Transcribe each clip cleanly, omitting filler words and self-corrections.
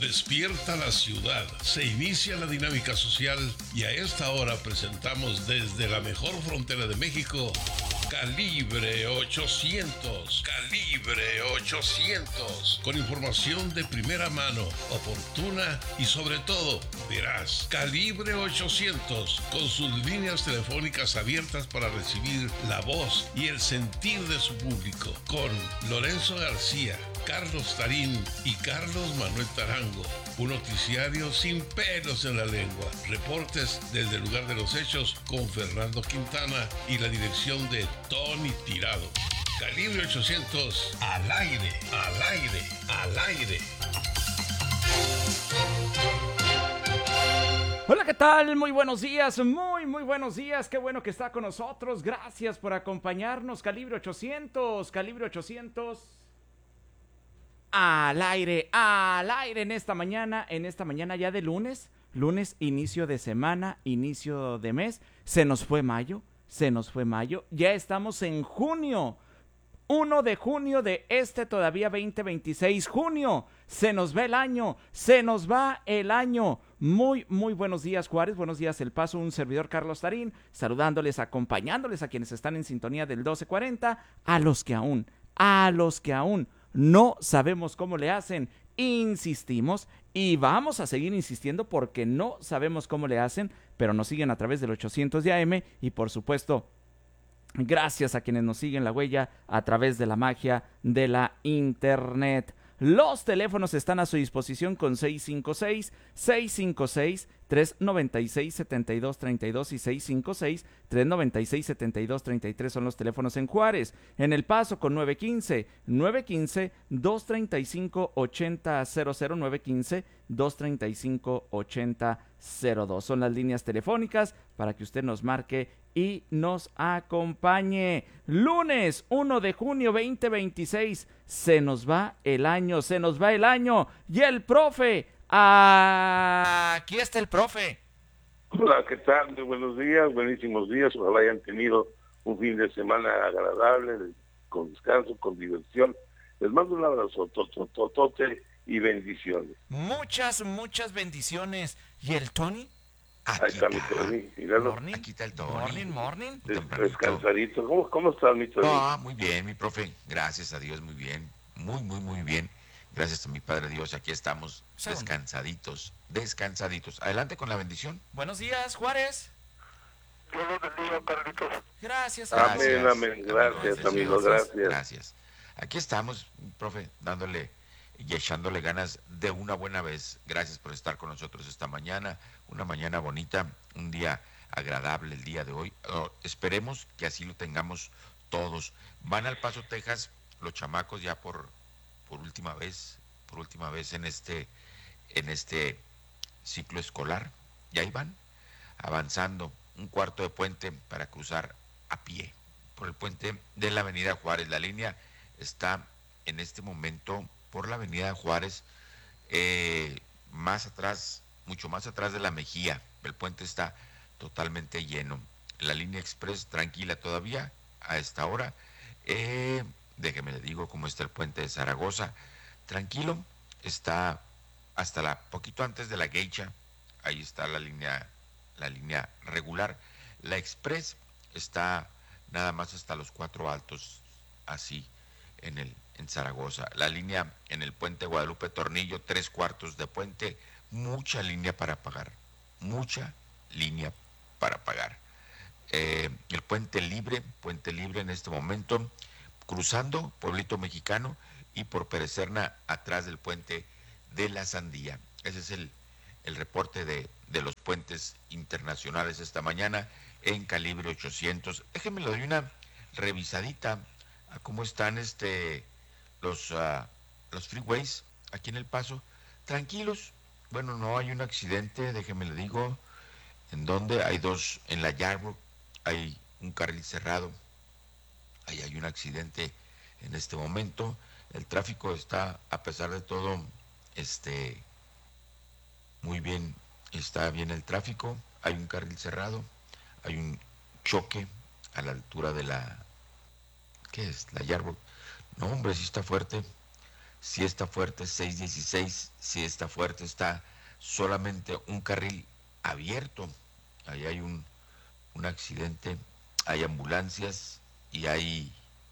Despierta la ciudad, se inicia la dinámica social y a esta hora presentamos desde la mejor frontera de México, Calibre 800. Calibre 800. Con información de primera mano, oportuna y sobre todo veraz. Calibre 800. Con sus líneas telefónicas abiertas para recibir la voz y el sentir de su público. Con Lorenzo García, Carlos Tarín y Carlos Manuel Tarango. Un noticiario sin pelos en la lengua. Reportes desde el lugar de los hechos con Fernando Quintana y la dirección de Tony Tirado. Calibre 800, al aire, al aire, al aire. Hola, ¿qué tal? Muy buenos días, muy buenos días. Qué bueno que está con nosotros. Gracias por acompañarnos. Calibre 800, Calibre 800. Al aire en esta mañana ya de lunes, inicio de semana, inicio de mes. Se nos fue mayo, ya estamos en junio, 1 de junio de este todavía 2026, junio, se nos va el año. Muy buenos días, Juárez, buenos días El Paso, un servidor Carlos Tarín, saludándoles, acompañándoles a quienes están en sintonía del 1240, a los que aún no sabemos cómo le hacen, insistimos y vamos a seguir insistiendo porque no sabemos cómo le hacen, pero nos siguen a través del 800 de AM y por supuesto, gracias a quienes nos siguen la huella a través de la magia de la internet. Los teléfonos están a su disposición con 656-396-7232 y 656-396-7233 son los teléfonos en Juárez. En El Paso con 915-235-8000, 915-235-8002. Son las líneas telefónicas para que usted nos marque y nos acompañe. Lunes 1 de junio 2026, se nos va el año, y el profe, aquí está el profe. Hola, ¿qué tal? Muy buenos días, buenísimos días, ojalá hayan tenido un fin de semana agradable, con descanso, con diversión. Les mando un abrazo, totote y bendiciones. Muchas bendiciones. ¿Y el Tony? Ahí está mi Tony, míralo. Morning. Aquí está el Tony. Morning. Descansadito. ¿Cómo estás, mi Tony? Muy bien, mi profe. Gracias a Dios, muy bien. Muy bien. Gracias a mi Padre Dios. Aquí estamos descansaditos. Adelante con la bendición. Buenos días, Juárez. Dios los bendiga, Carlitos. Gracias. Amén. Gracias, amigo. Gracias. Aquí estamos, profe, dándole y echándole ganas de una buena vez. Gracias por estar con nosotros esta mañana. Una mañana bonita, un día agradable el día de hoy. Esperemos que así lo tengamos todos. Van al Paso, Texas, los chamacos ya por última vez en este ciclo escolar. Y ahí van, avanzando un cuarto de puente para cruzar a pie por el puente de la Avenida Juárez. La línea está en este momento por la Avenida Juárez, más atrás, mucho más atrás de la Mejía. El puente está totalmente lleno. La línea express tranquila todavía a esta hora. Déjeme le digo cómo está el puente de Zaragoza. Tranquilo, está hasta poquito antes de la Geisha. Ahí está la línea regular. La express está nada más hasta los 4 Altos, así en Zaragoza. La línea en el puente Guadalupe Tornillo, 3/4 de puente, mucha línea para pagar. El puente libre en este momento, cruzando Pueblito Mexicano y por Perecerna, atrás del puente de la Sandía. Ese es el reporte de los puentes internacionales esta mañana en Calibre 800. Déjenme le doy una revisadita a cómo están los freeways aquí en El Paso. Tranquilos. Bueno, no hay un accidente, déjenme le digo. En donde hay 2 en la Yarborough, hay un carril cerrado. Ahí hay un accidente en este momento. El tráfico está, a pesar de todo, muy bien, está bien el tráfico. Hay un carril cerrado, hay un choque a la altura de la... ¿Qué es? La Yarborough. No, hombre, sí está fuerte. si está fuerte 616, si está fuerte está solamente un carril abierto. Ahí hay un accidente, hay ambulancias y hay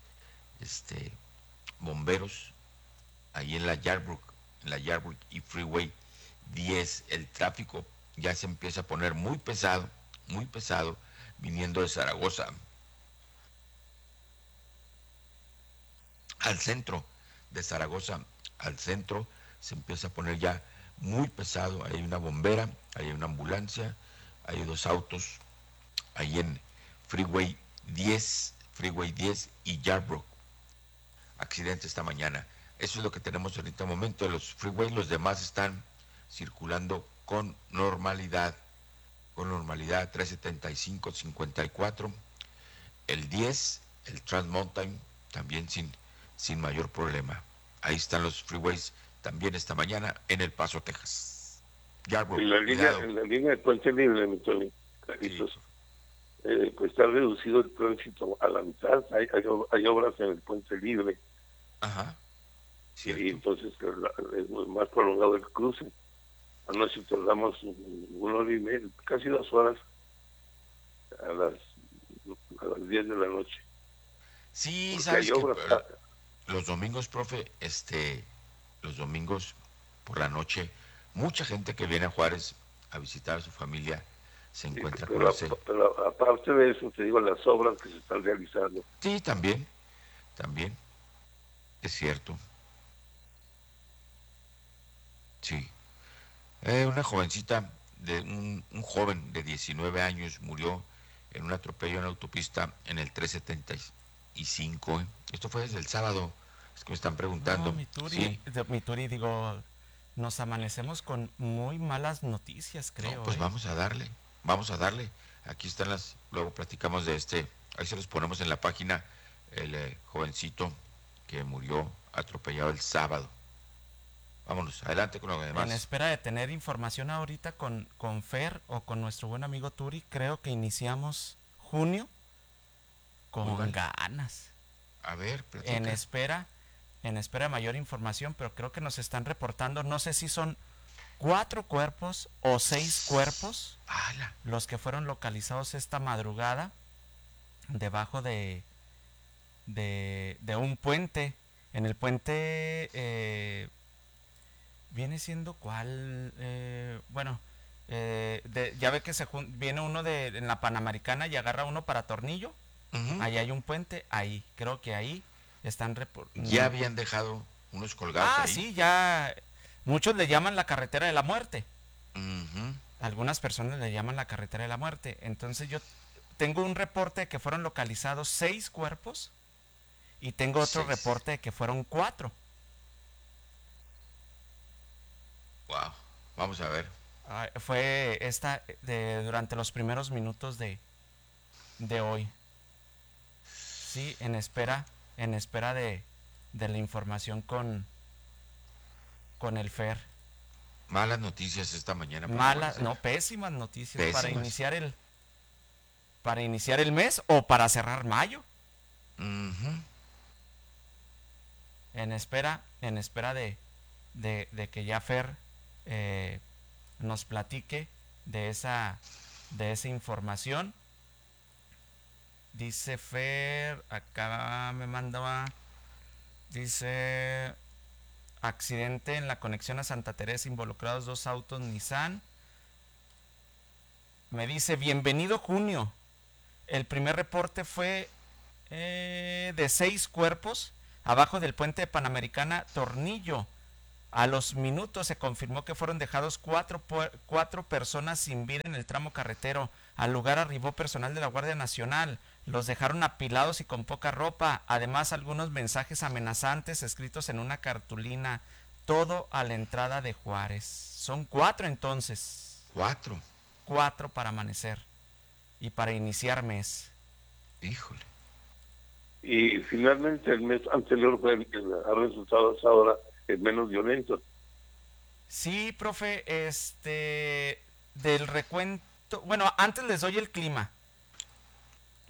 bomberos ahí en la Yardbrook y Freeway 10. El tráfico ya se empieza a poner muy pesado, viniendo de Zaragoza al centro, de Zaragoza al centro, se empieza a poner ya muy pesado. Hay una bombera, hay una ambulancia, hay 2 autos ahí en Freeway 10 y Yardbrook. Accidente esta mañana. Eso es lo que tenemos en este momento. Los freeways, los demás están circulando con normalidad. 375, 54. El 10, el Trans Mountain, también sin mayor problema. Ahí están los freeways también esta mañana en El Paso, Texas. Yarbrough, en la línea de Puente Libre, mi Tony, Carlitos, pues está reducido el tránsito a la mitad. Hay obras en el Puente Libre. Ajá. Cierto. Y entonces es más prolongado el cruce. Anoche tardamos 1 hora y media, casi 2 horas a las 10 de la noche. Sí, porque sabes hay obras. Los domingos, profe, los domingos por la noche, mucha gente que viene a Juárez a visitar a su familia se encuentra con ese. Pero aparte de eso, te digo, las obras que se están realizando. Sí, también, es cierto. Sí. Una jovencita, un joven de 19 años murió en un atropello en la autopista en el 375. Esto fue desde el sábado. Es que me están preguntando. No, mi Turi, digo, nos amanecemos con muy malas noticias, creo. No, pues vamos a darle. Aquí están luego platicamos de ahí se los ponemos en la página, el jovencito que murió atropellado el sábado. Vámonos, adelante con lo demás. En espera de tener información ahorita con Fer o con nuestro buen amigo Turi, creo que iniciamos junio con ganas. A ver, platica. En espera de mayor información, pero creo que nos están reportando, no sé si son 4 cuerpos o 6 cuerpos los que fueron localizados esta madrugada debajo de un puente. En el puente viene siendo cuál, ya ve que viene uno en la Panamericana y agarra uno para Tornillo. Uh-huh. Ahí hay un puente, ahí, creo que ahí están ya habían dejado unos colgados ahí. Sí, ya, muchos le llaman la carretera de la muerte. Uh-huh. Algunas personas le llaman la carretera de la muerte. Entonces yo tengo un reporte de que fueron localizados 6 cuerpos y tengo otro reporte de que fueron 4. Wow, vamos a ver. Fue durante los primeros minutos de hoy. Sí, en espera de la información con el Fer. Malas noticias esta mañana. Pésimas noticias. Para iniciar el mes o para cerrar mayo. Uh-huh. En espera de que ya Fer nos platique de esa información. Dice Fer, acá me mandaba, dice, accidente en la conexión a Santa Teresa, involucrados 2 autos Nissan. Me dice, bienvenido junio. El primer reporte fue de 6 cuerpos abajo del puente de Panamericana Tornillo. A los minutos se confirmó que fueron dejados 4 personas sin vida en el tramo carretero. Al lugar arribó personal de la Guardia Nacional. Los dejaron apilados y con poca ropa. Además, algunos mensajes amenazantes escritos en una cartulina. Todo a la entrada de Juárez. Son 4 entonces. 4 para amanecer. Y para iniciar mes. Híjole. Y finalmente el mes anterior fue el que ha resultado hasta ahora el menos violento. Sí, profe, del recuento. Bueno, antes les doy el clima.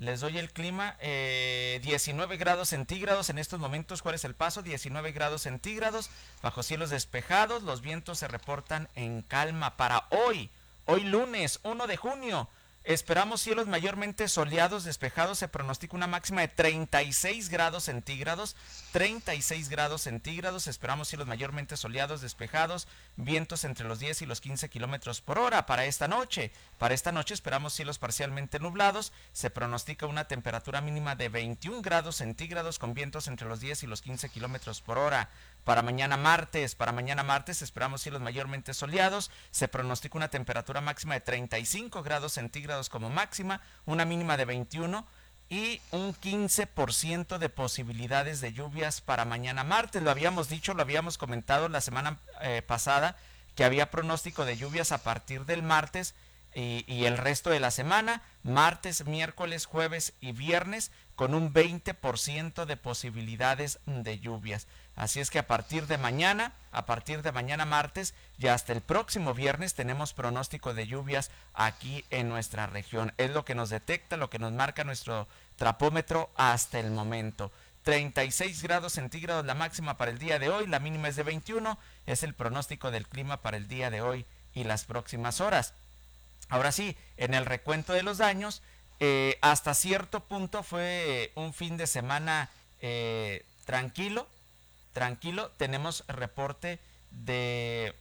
Les doy el clima, 19 grados centígrados en estos momentos. Juárez El Paso, 19 grados centígrados, bajo cielos despejados. Los vientos se reportan en calma para hoy lunes 1 de junio. Esperamos cielos mayormente soleados, despejados. Se pronostica una máxima de 36 grados centígrados. 36 grados centígrados. Esperamos cielos mayormente soleados, despejados. Vientos entre los 10 y los 15 kilómetros por hora para esta noche. Para esta noche esperamos cielos parcialmente nublados. Se pronostica una temperatura mínima de 21 grados centígrados con vientos entre los 10 y los 15 kilómetros por hora. Para mañana martes esperamos cielos mayormente soleados. Se pronostica una temperatura máxima de 35 grados centígrados como máxima, una mínima de 21 y un 15% de posibilidades de lluvias para mañana martes. Lo habíamos dicho, lo habíamos comentado la semana pasada, que había pronóstico de lluvias a partir del martes y el resto de la semana, martes, miércoles, jueves y viernes, con un 20% de posibilidades de lluvias. Así es que a partir de mañana martes y hasta el próximo viernes tenemos pronóstico de lluvias aquí en nuestra región. Es lo que nos detecta, lo que nos marca nuestro trapómetro hasta el momento. 36 grados centígrados la máxima para el día de hoy, la mínima es de 21, es el pronóstico del clima para el día de hoy y las próximas horas. Ahora sí, en el recuento de los daños, hasta cierto punto fue un fin de semana tranquilo. Tenemos reporte de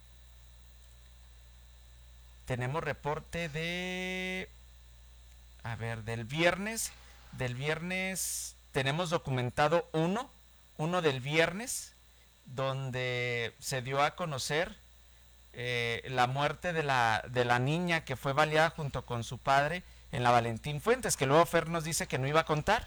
del viernes tenemos documentado uno del viernes, donde se dio a conocer la muerte de la niña que fue baleada junto con su padre en la Valentín Fuentes, que luego Fer nos dice que no iba a contar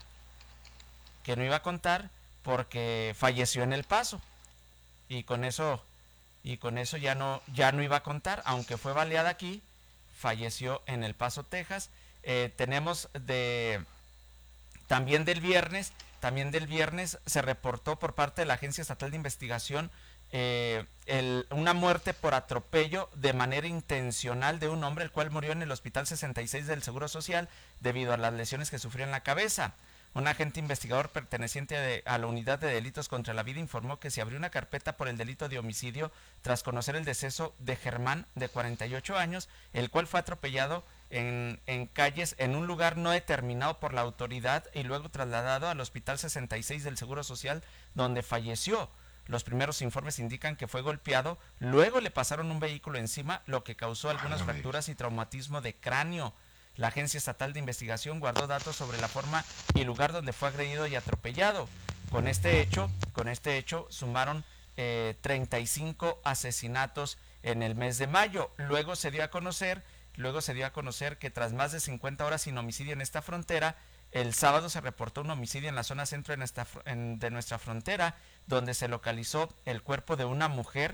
porque falleció en El Paso, y con eso ya no iba a contar, aunque fue baleada aquí, falleció en El Paso, Texas. Tenemos también del viernes se reportó por parte de la Agencia Estatal de Investigación una muerte por atropello de manera intencional de un hombre, el cual murió en el Hospital 66 del Seguro Social debido a las lesiones que sufrió en la cabeza. Un agente investigador perteneciente a la Unidad de Delitos contra la Vida informó que se abrió una carpeta por el delito de homicidio tras conocer el deceso de Germán, de 48 años, el cual fue atropellado en calles en un lugar no determinado por la autoridad y luego trasladado al Hospital 66 del Seguro Social, donde falleció. Los primeros informes indican que fue golpeado, luego le pasaron un vehículo encima, lo que causó algunas fracturas y traumatismo de cráneo. La Agencia Estatal de Investigación guardó datos sobre la forma y lugar donde fue agredido y atropellado. Con este hecho sumaron 35 asesinatos en el mes de mayo. Luego se dio a conocer que tras más de 50 horas sin homicidio en esta frontera, el sábado se reportó un homicidio en la zona centro de nuestra frontera, donde se localizó el cuerpo de una mujer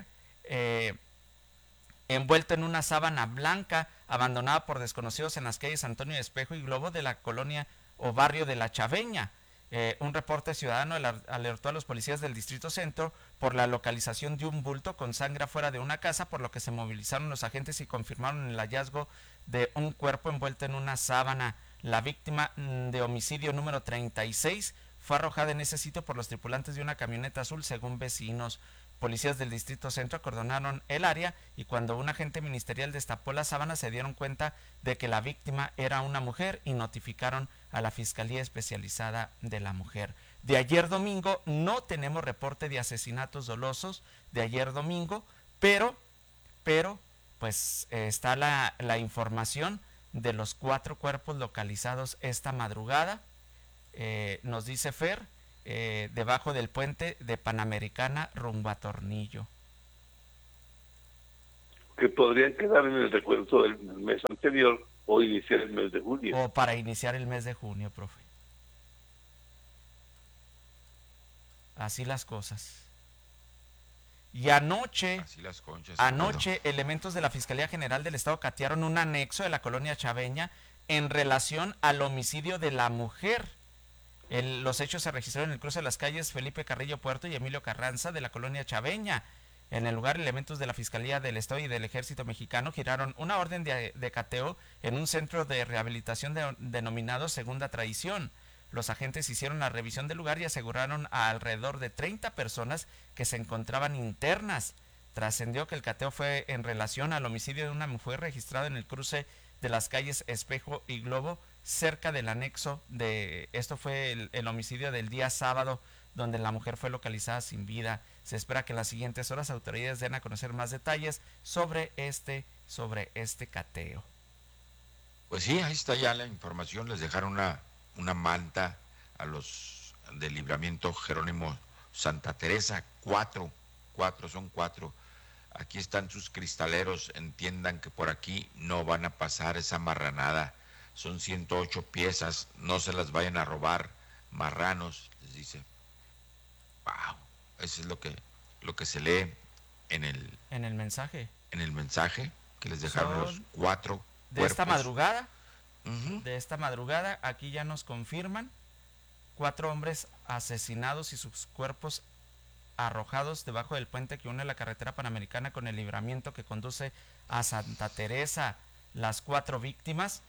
envuelto en una sábana blanca, abandonada por desconocidos en las calles Antonio de Espejo y Globo de la colonia o barrio de La Chaveña. Un reporte ciudadano alertó a los policías del Distrito Centro por la localización de un bulto con sangre afuera de una casa, por lo que se movilizaron los agentes y confirmaron el hallazgo de un cuerpo envuelto en una sábana. La víctima de homicidio número 36 fue arrojada en ese sitio por los tripulantes de una camioneta azul, según vecinos. Policías del Distrito Centro acordonaron el área y cuando un agente ministerial destapó la sábana se dieron cuenta de que la víctima era una mujer y notificaron a la Fiscalía Especializada de la Mujer. De ayer domingo no tenemos reporte de asesinatos dolosos de ayer domingo, pero pues está la información de los 4 cuerpos localizados esta madrugada. Nos dice Fer, debajo del puente de Panamericana rumbo a Tornillo. Que podrían quedar en el recuento del mes anterior o iniciar el mes de junio. O para iniciar el mes de junio, profe. Así las cosas. Y anoche, elementos de la Fiscalía General del Estado catearon un anexo de la colonia Chaveña en relación al homicidio de la mujer. Los hechos se registraron en el cruce de las calles Felipe Carrillo Puerto y Emilio Carranza de la colonia Chaveña. En el lugar, elementos de la Fiscalía del Estado y del Ejército Mexicano giraron una orden de cateo en un centro de rehabilitación denominado Segunda Tradición. Los agentes hicieron la revisión del lugar y aseguraron a alrededor de 30 personas que se encontraban internas. Trascendió que el cateo fue en relación al homicidio de una mujer registrado en el cruce de las calles Espejo y Globo, cerca del anexo de... Esto fue el homicidio del día sábado, donde la mujer fue localizada sin vida. Se espera que en las siguientes horas autoridades den a conocer más detalles sobre este cateo. Pues sí, ahí está ya la información. Les dejaron una manta a los del Libramiento Jerónimo Santa Teresa. Son cuatro. Aquí están sus cristaleros. Entiendan que por aquí no van a pasar esa marranada. Son 108 piezas. No se las vayan a robar. Marranos, les dice. Wow. Eso es lo que se lee en el mensaje. En el mensaje que les dejaron los 4 de cuerpos. esta madrugada. Uh-huh. De esta madrugada, aquí ya nos confirman 4 hombres asesinados y sus cuerpos arrojados debajo del puente que une la carretera panamericana con el Libramiento que conduce a Santa Teresa. Las 4 víctimas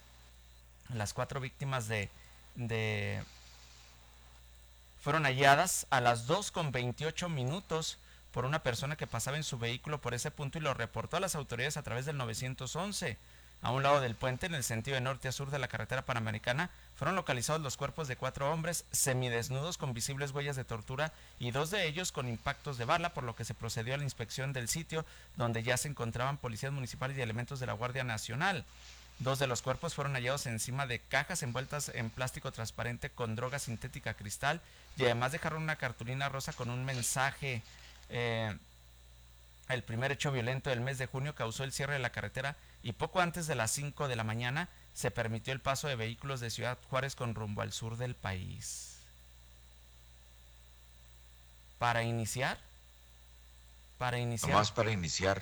de fueron halladas a las 2:28 por una persona que pasaba en su vehículo por ese punto y lo reportó a las autoridades a través del 911. A un lado del puente, en el sentido de norte a sur de la carretera panamericana, fueron localizados los cuerpos de 4 hombres semidesnudos con visibles huellas de tortura y 2 de ellos con impactos de bala, por lo que se procedió a la inspección del sitio donde ya se encontraban policías municipales y elementos de la Guardia Nacional. 2 de los cuerpos fueron hallados encima de cajas envueltas en plástico transparente con droga sintética cristal y además dejaron una cartulina rosa con un mensaje. El primer hecho violento del mes de junio causó el cierre de la carretera y poco antes de las 5 de la mañana se permitió el paso de vehículos de Ciudad Juárez con rumbo al sur del país. Para iniciar. Nomás para iniciar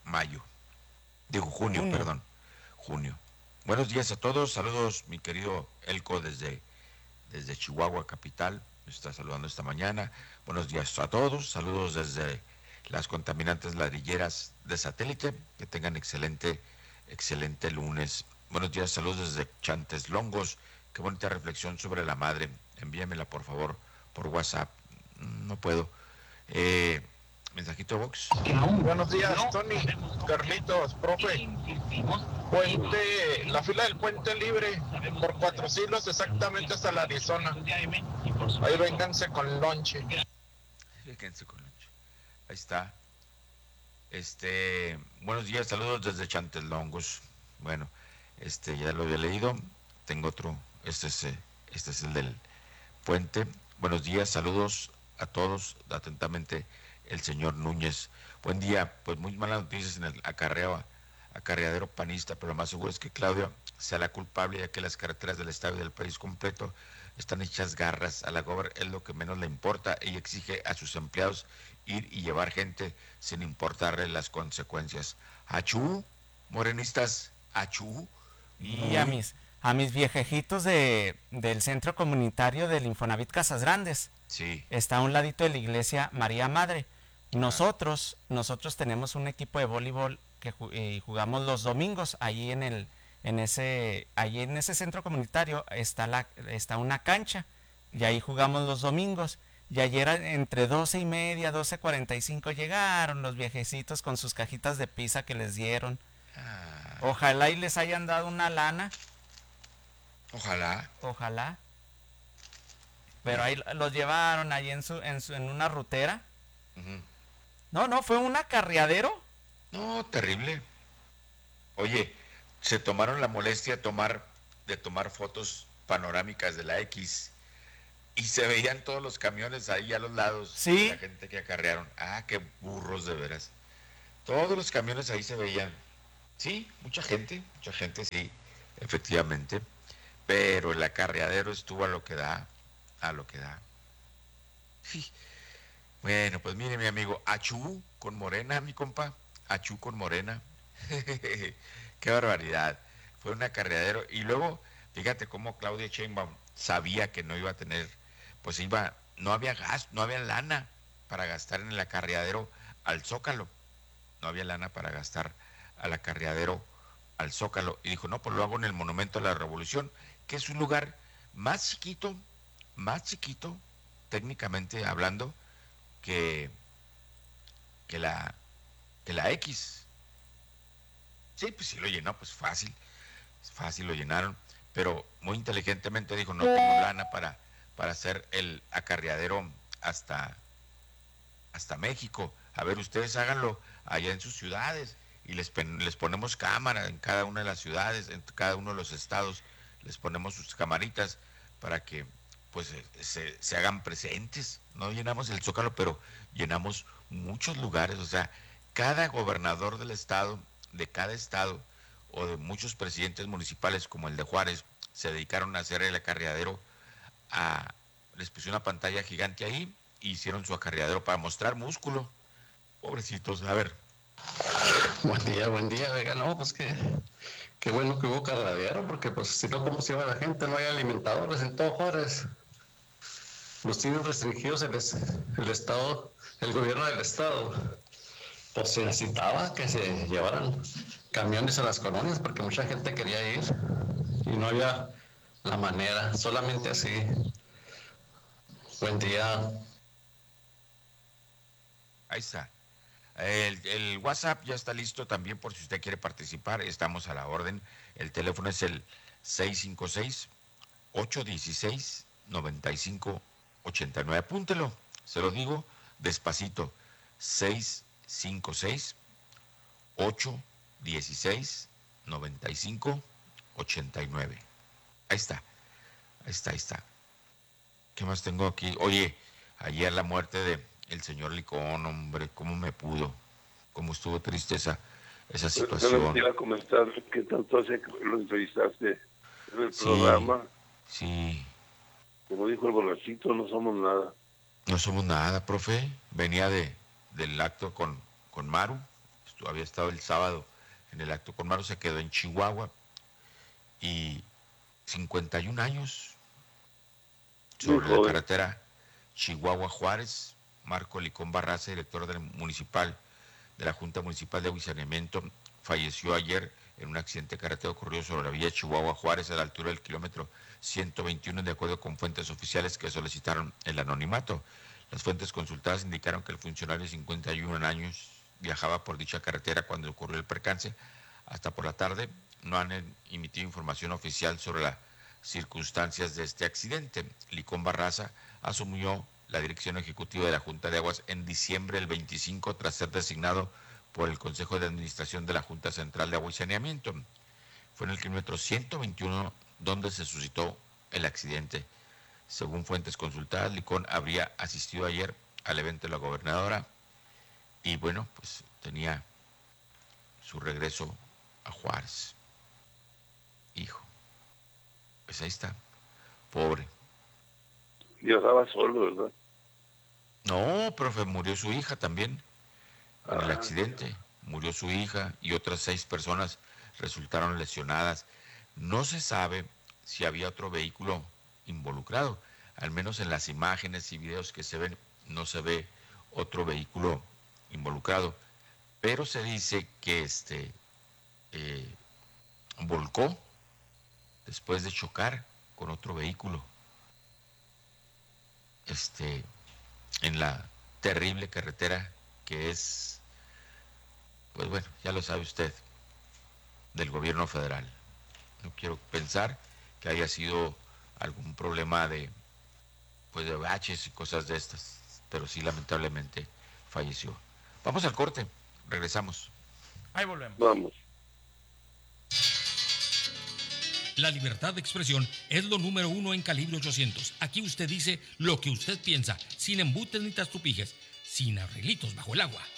junio. Buenos días a todos, saludos mi querido Elco desde Chihuahua capital, me está saludando esta mañana. Buenos días a todos, saludos desde las contaminantes ladrilleras de satélite, que tengan excelente lunes. Buenos días, saludos desde Chanteslongos, qué bonita reflexión sobre la madre, envíamela por favor por WhatsApp, no puedo. Mensajito box. Buenos días, Tony, Carlitos, profe. Puente, la fila del puente libre por 4 siglos exactamente hasta la Arizona. Ahí vénganse con lonche. Ahí está. Buenos días, saludos desde Chanteslongos. Bueno, ya lo había leído. Tengo otro. Este es el del puente. Buenos días, saludos a todos. Atentamente, el señor Núñez. Buen día. Pues muy malas noticias en el acarreadero panista, pero lo más seguro es que Claudia sea la culpable, ya que las carreteras del estado y del país completo están hechas garras. A la gober es lo que menos le importa. Ella exige a sus empleados ir y llevar gente sin importarle las consecuencias. Achú, morenistas, achú. Y a mis viejejitos del centro comunitario del Infonavit Casas Grandes. Sí. Está a un ladito de la iglesia María Madre. Nosotros tenemos un equipo de voleibol que jugamos los domingos. Allí en ese centro comunitario está una cancha y ahí jugamos los domingos. Y ayer entre 12:30, 12:45 llegaron los viejecitos con sus cajitas de pizza que les dieron. Ojalá y les hayan dado una lana. Ojalá. Pero ahí los llevaron ahí en una rutera. Uh-huh. No, fue un acarreadero. No, terrible. Oye, se tomaron la molestia de tomar fotos panorámicas de la X y se veían todos los camiones ahí a los lados. Sí. De la gente que acarrearon. Qué burros de veras. Todos los camiones ahí se veían. Sí, mucha gente, sí, efectivamente. Pero el acarreadero estuvo a lo que da. Sí. Bueno, pues mire mi amigo, achú con Morena, mi compa, achú con Morena. Qué barbaridad. Fue un acarreadero. Y luego, fíjate cómo Claudia Sheinbaum sabía que no iba a tener, no había gas, no había lana para gastar en el acarreadero al Zócalo. No había lana para gastar al acarreadero al Zócalo. Y dijo, no, pues lo hago en el Monumento a la Revolución, que es un lugar más chiquito, técnicamente hablando, que la X. Sí, pues sí lo llenó, pues fácil lo llenaron, pero muy inteligentemente dijo, no tengo lana para hacer el acarreadero hasta México. A ver, ustedes háganlo allá en sus ciudades y les ponemos cámara en cada una de las ciudades, en cada uno de los estados, les ponemos sus camaritas para que pues se hagan presentes. No llenamos el Zócalo, pero llenamos muchos lugares. O sea, cada gobernador del estado, de cada estado, o de muchos presidentes municipales como el de Juárez, se dedicaron a hacer el acarreadero. Les puse una pantalla gigante ahí y hicieron su acarreadero para mostrar músculo. Pobrecitos, a ver. Buen día, oiga, no, pues qué bueno que hubo acarreadero, porque pues si no, ¿cómo se iba la gente? No hay alimentadores en todo Juárez. Los tienen restringidos el estado, el gobierno del estado. Pues se necesitaba que se llevaran camiones a las colonias, porque mucha gente quería ir y no había la manera, solamente así. Buen día. Ahí está. El WhatsApp ya está listo también por si usted quiere participar. Estamos a la orden. El teléfono es el 656-816-9589. Apúntelo, se lo digo despacito. 656-816-9589. Ahí está. ¿Qué más tengo aquí? Oye, ayer la muerte de el señor Licón, hombre, ¿cómo me pudo? ¿Cómo estuvo triste esa situación? Yo quería comentar que tanto hace que lo entrevistaste en el programa. Sí. Como dijo el borrachito, no somos nada. No somos nada, profe. Venía del acto con Maru. Había estado el sábado en el acto con Maru, se quedó en Chihuahua. Y 51 años sobre la carretera Chihuahua-Juárez. Marco Licón Barraza, director de la Junta Municipal de Agua y Saneamiento, falleció ayer en un accidente carretero ocurrido sobre la vía Chihuahua-Juárez a la altura del kilómetro 121, de acuerdo con fuentes oficiales que solicitaron el anonimato. Las fuentes consultadas indicaron que el funcionario de 51 años viajaba por dicha carretera cuando ocurrió el percance. Hasta por la tarde no han emitido información oficial sobre las circunstancias de este accidente. Licón Barraza asumió la dirección ejecutiva de la Junta de Aguas en diciembre del 25 tras ser designado por el Consejo de Administración de la Junta Central de Agua y Saneamiento. Fue en el kilómetro 121 donde se suscitó el accidente. Según fuentes consultadas, Licón habría asistido ayer al evento de la gobernadora y bueno, pues tenía su regreso a Juárez. Hijo, pues ahí está, pobre. Viajaba solo, ¿verdad? No, profe, murió su hija también en el accidente. Murió su hija y otras 6 personas resultaron lesionadas. No se sabe si había otro vehículo involucrado. Al menos en las imágenes y videos que se ven, no se ve otro vehículo involucrado. Pero se dice que volcó después de chocar con otro vehículo. En la terrible carretera que es, pues bueno, ya lo sabe usted, del gobierno federal. No quiero pensar que haya sido algún problema de baches y cosas de estas, pero sí lamentablemente falleció. Vamos al corte, regresamos. Ahí volvemos. Vamos. La libertad de expresión es lo número 1 en Calibre 800. Aquí usted dice lo que usted piensa, sin embutes ni tastupijes, sin arreglitos bajo el agua.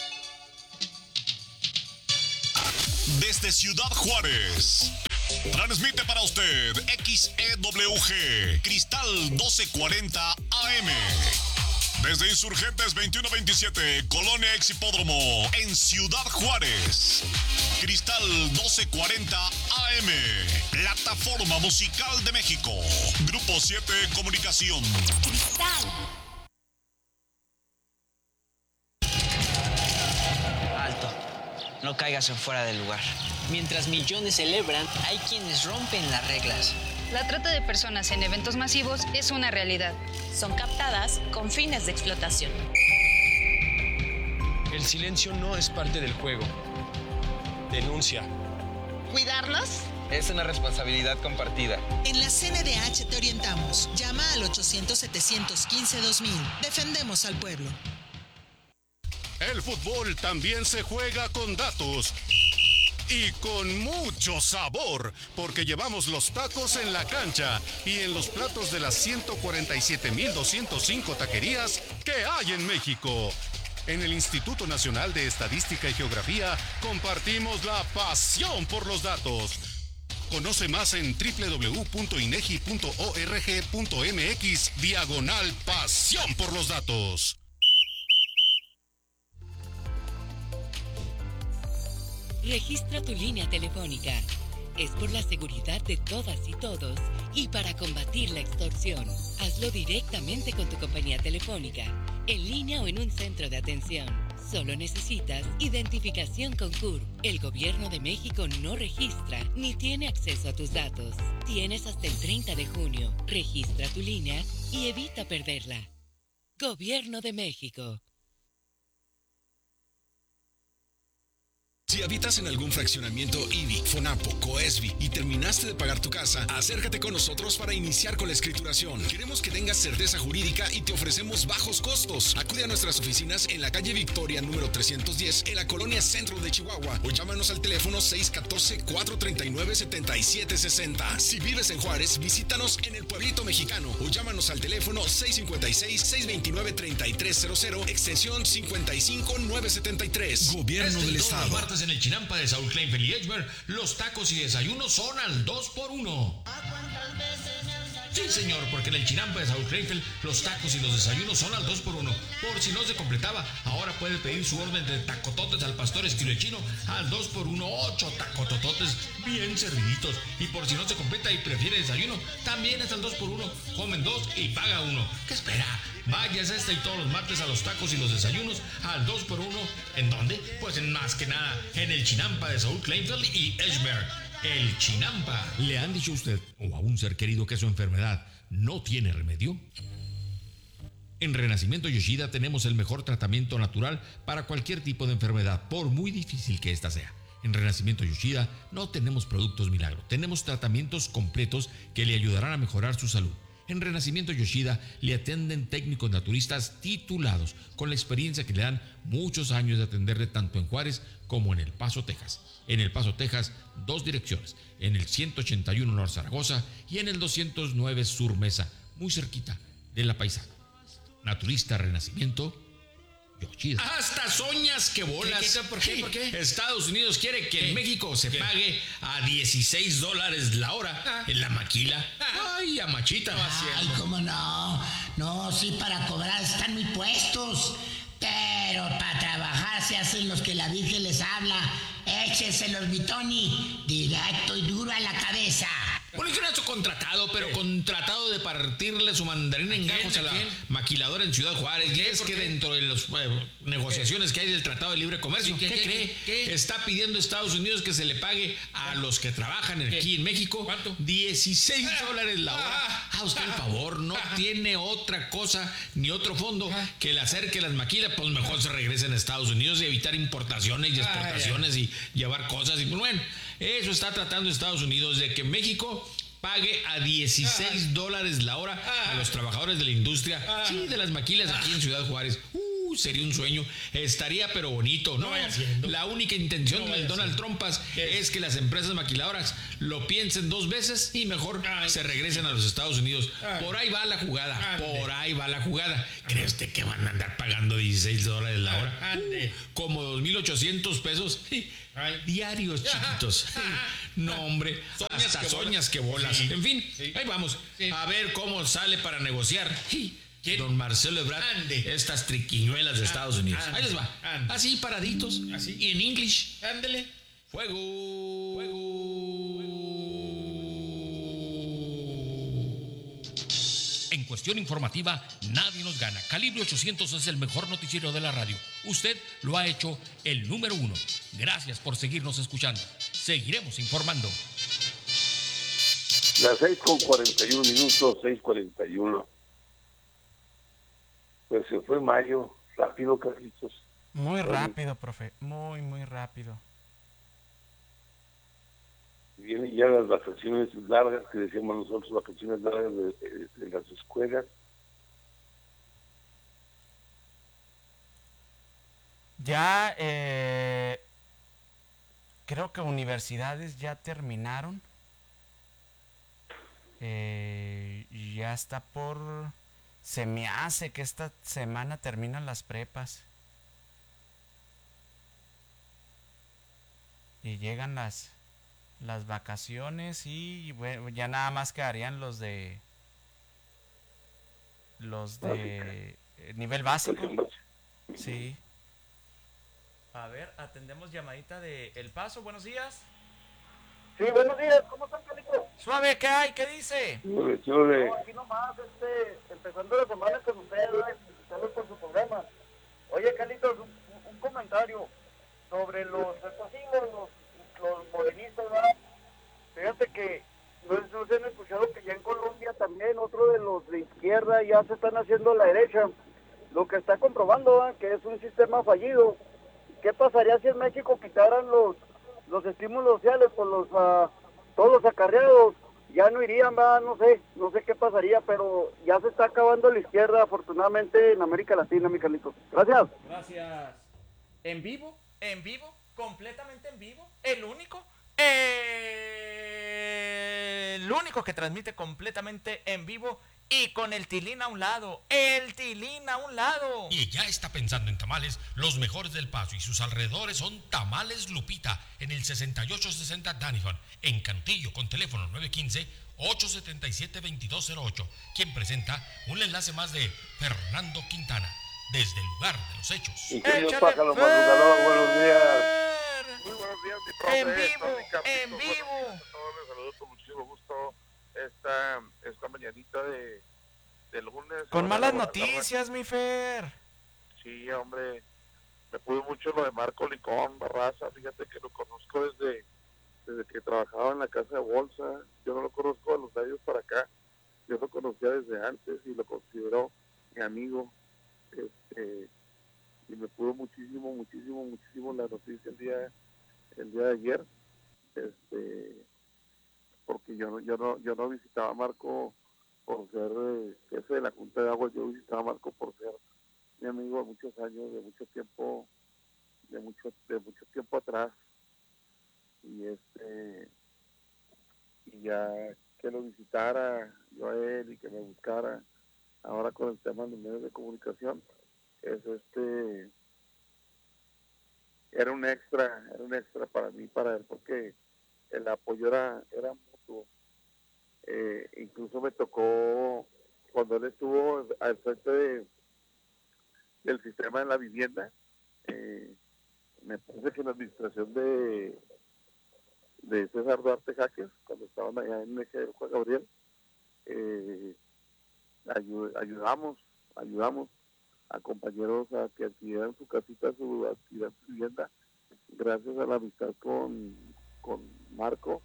Desde Ciudad Juárez, transmite para usted XEWG, Cristal 1240 AM. Desde Insurgentes 2127, Colonia Ex Hipódromo, en Ciudad Juárez. Cristal 1240 AM, Plataforma Musical de México. Grupo 7 Comunicación. Cristal. no caigas en fuera del lugar. Mientras millones celebran, hay quienes rompen las reglas. La trata de personas en eventos masivos es una realidad. Son captadas con fines de explotación. El silencio no es parte del juego. Denuncia. ¿Cuidarlos? Es una responsabilidad compartida. En la CNDH te orientamos. Llama al 800-715-2000. Defendemos al pueblo. El fútbol también se juega con datos. Y con mucho sabor, porque llevamos los tacos en la cancha y en los platos de las 147,205 taquerías que hay en México. En el Instituto Nacional de Estadística y Geografía compartimos la pasión por los datos. Conoce más en www.inegi.org.mx/pasión por los datos. Registra tu línea telefónica. Es por la seguridad de todas y todos y para combatir la extorsión. Hazlo directamente con tu compañía telefónica, en línea o en un centro de atención. Solo necesitas identificación con CURP. El Gobierno de México no registra ni tiene acceso a tus datos. Tienes hasta el 30 de junio. Registra tu línea y evita perderla. Gobierno de México. Si habitas en algún fraccionamiento IBI, FONAPO, COESBI y terminaste de pagar tu casa, acércate con nosotros para iniciar con la escrituración. Queremos que tengas certeza jurídica y te ofrecemos bajos costos. Acude a nuestras oficinas en la calle Victoria número 310 en la colonia Centro de Chihuahua o llámanos al teléfono 614-439-7760. Si vives en Juárez, visítanos en el Pueblito Mexicano o llámanos al teléfono 656-629-3300 extensión 55973. Gobierno del Estado. En el Chinampa de Saúl Kleinfeld y Edgeberg, los tacos y desayunos son al 2x1. Sí, señor, porque en el Chinampa de Saúl Kleinfeld, los tacos y los desayunos son al 2x1. Por si no se completaba, ahora puede pedir su orden de tacototes al pastor estilo chino al 2x1, 8 tacotototes bien serviditos. Y por si no se completa y prefiere desayuno, también es al 2x1. Comen 2 y paga 1. ¿Qué espera? Vayas y todos los martes a los tacos y los desayunos al 2x1. ¿En dónde? Pues en más que nada, en el Chinampa de Saúl Kleinfeld y Edgeberg. El Chinampa. ¿Le han dicho a usted o a un ser querido que su enfermedad no tiene remedio? En Renacimiento Yoshida tenemos el mejor tratamiento natural para cualquier tipo de enfermedad, por muy difícil que ésta sea. En Renacimiento Yoshida no tenemos productos milagro, tenemos tratamientos completos que le ayudarán a mejorar su salud. En Renacimiento Yoshida le atienden técnicos naturistas titulados con la experiencia que le dan muchos años de atenderle tanto en Juárez como en El Paso, Texas. En El Paso, Texas, 2 direcciones, en el 181 North Zaragoza y en el 209 Sur Mesa, muy cerquita de La Paisana. Naturista Renacimiento Yoshida. Hasta soñas que bolas. ¿Por qué? ¿Por qué? Estados Unidos quiere que en México se pague a $16 la hora en la maquila. Ay, a machita. Ay, cómo no. No, sí, para cobrar están muy puestos. Pero para trabajar se hacen los que la Virgen les habla. Écheselos, mi Tony. Directo y duro a la cabeza. Bueno, es un hecho contratado, pero contratado de partirle su mandarina en gajos a la maquiladora en Ciudad Juárez. Y es que dentro de las negociaciones que hay del Tratado de Libre Comercio, ¿qué cree? ¿Qué? Está pidiendo Estados Unidos que se le pague a los que trabajan aquí en México. ¿Cuánto? $16 la hora. Usted, por favor, no tiene otra cosa ni otro fondo que el hacer que las maquilas, pues mejor se regresen a Estados Unidos y evitar importaciones y exportaciones y llevar cosas. Y bueno, eso está tratando Estados Unidos, de que México pague a $16 la hora a los trabajadores de la industria, sí, de las maquilas aquí en Ciudad Juárez. Sería un sueño, estaría pero bonito, ¿no? La única intención del Donald Trump es que las empresas maquiladoras lo piensen 2 veces y mejor se regresen a los Estados Unidos. Por ahí va la jugada, por ahí va la jugada. ¿Cree usted que van a andar pagando $16 la hora? Como 2,800 pesos diarios, chiquitos. No, hombre, hasta soñas que bolas. En fin, ahí vamos. A ver cómo sale para negociar don Marcelo Ebrard estas triquiñuelas de Estados Unidos. Ahí les va. Así, paraditos. Así. Y en English. Ándele. Fuego. En cuestión informativa, nadie nos gana. Calibre 800 es el mejor noticiero de la radio. Usted lo ha hecho el número 1. Gracias por seguirnos escuchando. Seguiremos informando. Las 6:41 minutos, 6:41. Pues se fue mayo, rápido, Carlitos. Muy rápido, profe, muy rápido. Vienen ya las vacaciones largas, que decíamos nosotros, vacaciones largas de las escuelas. Ya, creo que universidades ya terminaron. Ya está por... Se me hace que esta semana terminan las prepas. Y llegan las vacaciones y bueno, ya nada más quedarían los de nivel básico. Sí. A ver, atendemos llamadita de El Paso. Buenos días. Sí, buenos días. ¿Cómo están, Carlitos? Suave, ¿qué hay? ¿Qué dice? No, aquí nomás, empezando la semana con ustedes, felicitarlos por su programa. Oye, Carlitos, un comentario sobre los morenistas, ¿verdad? Fíjate que no se han escuchado que ya en Colombia también otro de los de izquierda ya se están haciendo a la derecha, lo que está comprobando, ¿verdad? Que es un sistema fallido. ¿Qué pasaría si en México quitaran los estímulos sociales por todos los acarreados? Ya no irían, ¿verdad? No sé qué pasaría, pero ya se está acabando la izquierda, afortunadamente, en América Latina, mi Carlitos. Gracias. Gracias. ¿En vivo? ¿Completamente en vivo? ¿El único que transmite completamente en vivo y con el Tilín a un lado? ¡El Tilín a un lado! Y ya está pensando en tamales, los mejores del Paso y sus alrededores son Tamales Lupita, en el 6860 Daniford, en Cantillo, con teléfono 915-877-2208, quien presenta un enlace más de Fernando Quintana, desde el lugar de los hechos. Ingenio Pájaro Madrugador, buenos días. Muy buenos días, mi profe. En vivo. Les saludo con muchísimo gusto esta mañanita de lunes. Con malas noticias, mi Fer. Sí, hombre, me pudo mucho lo de Marco Licón Barraza. Fíjate que lo conozco desde que trabajaba en la casa de bolsa. Yo no lo conozco de los años para acá. Yo lo conocía desde antes y lo considero mi amigo. Y me pudo muchísimo la noticia el día de ayer. Porque yo no visitaba a Marco por ser jefe de la Junta de Agua. Yo visitaba a Marco por ser mi amigo de muchos años, de mucho tiempo atrás. Y ya que lo visitara yo a él y que me buscara ahora con el tema de los medios de comunicación, era un extra para mí, para él, porque el apoyo era mutuo. Incluso me tocó cuando él estuvo al frente del sistema de la vivienda. Me parece que en la administración de César Duarte Jaques, cuando estaban allá en el eje Juan Gabriel, ayudamos a compañeros a que adquirieran su casita, su vivienda, gracias a la amistad con Marco.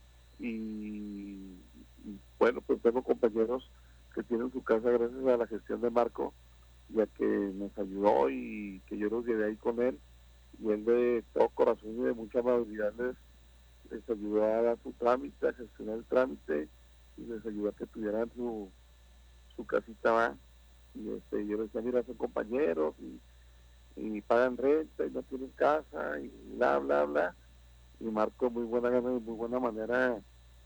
Y bueno, pues tengo compañeros que tienen su casa gracias a la gestión de Marco, ya que nos ayudó y que yo los llevé ahí con él, y él de todo corazón y de mucha amabilidad les ayudó a dar su trámite, a gestionar el trámite, y les ayudó a que tuvieran su casita, ¿va? Y yo les decía, mira, son compañeros y pagan renta y no tienen casa y bla, bla, bla. Y Marco, muy buena gana y muy buena manera,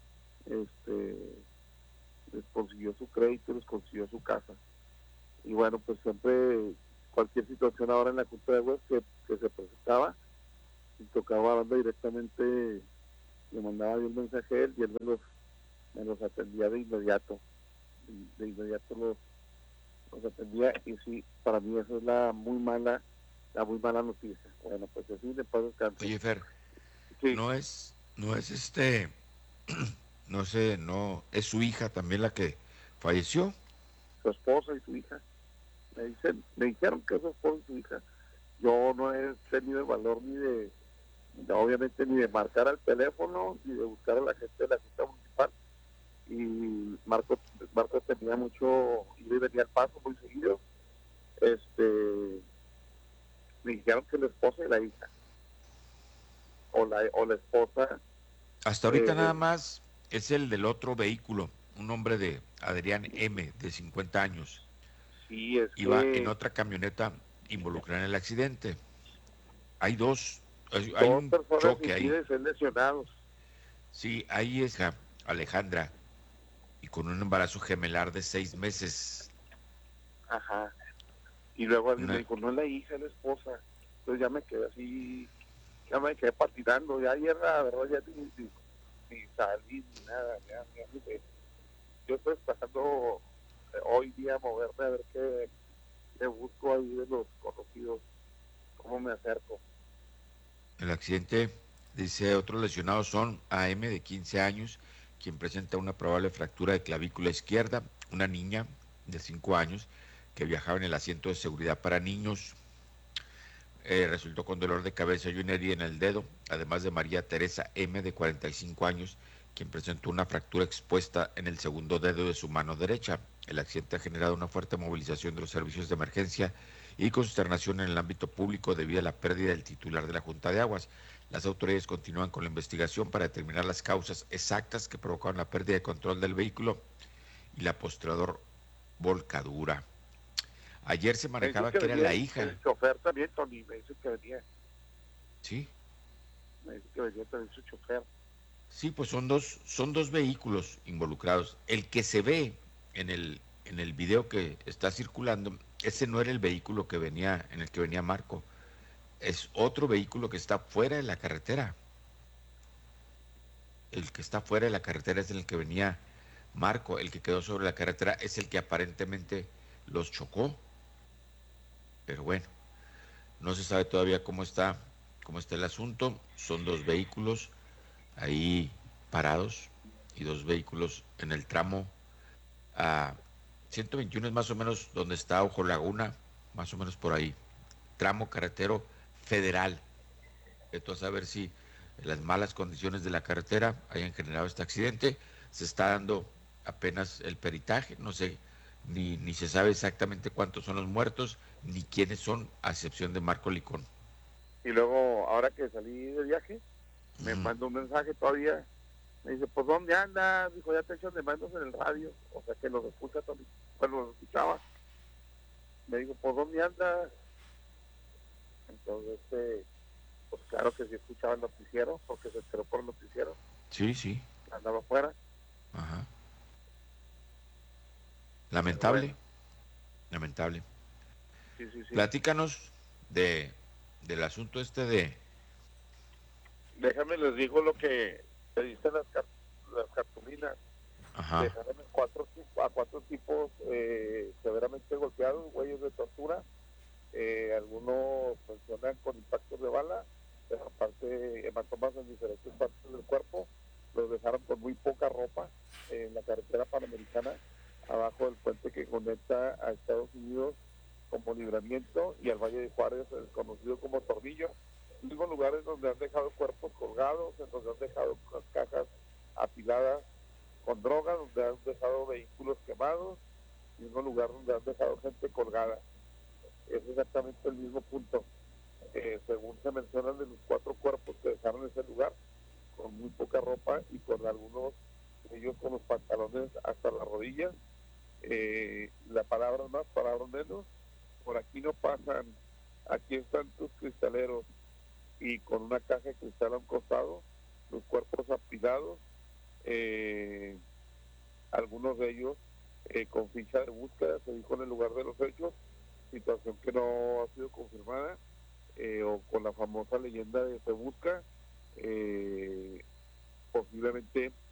les consiguió su crédito, les consiguió su casa. Y bueno, pues siempre, cualquier situación ahora en la Junta de Aguas que se presentaba, y tocaba hablando directamente, le mandaba yo un mensaje a él y él me los atendía de inmediato. De inmediato los atendía, y sí, para mí esa es la muy mala noticia. Bueno, pues así le paso el canto. Oye, Fer, sí. no es no sé, no es su hija también la que falleció. Su esposa y su hija. Me dijeron que su esposa y su hija. Yo no he tenido el valor ni de obviamente ni de marcar al teléfono, ni de buscar a la gente de la Junta Municipal. Y Marco tenía mucho, iba y venía al Paso muy seguido. Me dijeron que la esposa y la hija, o la esposa. Hasta ahorita nada más es el del otro vehículo, un hombre de Adrián M, de 50 años. Sí, iba en otra camioneta involucrada en el accidente. Hay dos un personas choque ahí. Lesionados. Sí, ahí es Alejandra, y con un embarazo gemelar de 6 meses. Ajá. Y luego alguien me dijo, no es la hija, es la esposa. Entonces ya me quedé así, ya me quedé patinando. Ya ayer, la verdad, ya ni salí, ni nada. Yo estoy esperando hoy día moverme a ver qué busco ahí de los conocidos, cómo me acerco. El accidente, dice, otros lesionados son AM de 15 años, quien presenta una probable fractura de clavícula izquierda, una niña de 5 años que viajaba en el asiento de seguridad para niños, resultó con dolor de cabeza y una herida en el dedo, además de María Teresa M, de 45 años, quien presentó una fractura expuesta en el segundo dedo de su mano derecha. El accidente ha generado una fuerte movilización de los servicios de emergencia y consternación en el ámbito público debido a la pérdida del titular de la Junta de Aguas. Las autoridades continúan con la investigación para determinar las causas exactas que provocaron la pérdida de control del vehículo y la posterior volcadura. Ayer se manejaba que era la hija. El chofer también, Tony, me dice que venía. ¿Sí? Me dice que venía también su chofer. Sí, pues son dos vehículos involucrados. El que se ve en el video que está circulando, ese no era el vehículo en el que venía Marco. Es otro vehículo que está fuera de la carretera. El que está fuera de la carretera es el que venía Marco. El que quedó sobre la carretera es el que aparentemente los chocó. Pero bueno, no se sabe todavía cómo está el asunto. Son dos vehículos ahí parados y dos vehículos en el tramo a 121 es más o menos donde está Ojo Laguna, más o menos por ahí, tramo carretero federal. Entonces, a ver si las malas condiciones de la carretera hayan generado este accidente. Se está dando apenas el peritaje, no sé, ni se sabe exactamente cuántos son los muertos, ni quiénes son, a excepción de Marco Licón. Y luego, ahora que salí de viaje, me mandó un mensaje todavía, me dice, pues ¿dónde andas? Dijo, ya te echan de manos en el radio, o sea que los escucha también, bueno, los escuchaba. Me dijo, pues ¿dónde andas? Entonces, pues claro que sí escuchaba el noticiero, porque se enteró por el noticiero. Sí. Andaba afuera. Ajá. Lamentable. Sí. Platícanos del asunto de... Déjame les digo lo que te dicen las cartulinas. Ajá. Dejaron a cuatro tipos severamente golpeados, huellas de tortura. Algunos mencionan con impactos de bala, pero aparte hematomas en diferentes partes del cuerpo. Los dejaron con muy poca ropa en la carretera panamericana, abajo del puente que conecta a Estados Unidos como Libramiento y al Valle de Juárez, conocido como Tornillo. Mismos lugares donde han dejado cuerpos colgados, en donde han dejado cajas apiladas con drogas, donde han dejado vehículos quemados, mismo lugar donde han dejado gente colgada. Es exactamente el mismo punto. Según se mencionan, de los 4 cuerpos que dejaron en ese lugar, con muy poca ropa y con algunos de ellos con los pantalones hasta las rodillas, la palabra más, palabra menos, por aquí no pasan, aquí están tus cristaleros, y con una caja de cristal a un costado, los cuerpos apilados, algunos de ellos con ficha de búsqueda, se dijo en el lugar de los hechos, situación que no ha sido confirmada, o con la famosa leyenda de se busca, posiblemente